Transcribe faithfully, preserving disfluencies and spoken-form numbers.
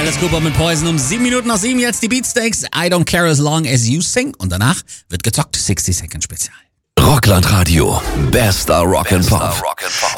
Alice Cooper mit Poison um sieben Minuten nach sieben. Jetzt die Beatsteaks. I don't care as long as you sing. Und danach wird gezockt. sixty Second Spezial. Rockland Radio. Bester Rock and Pop.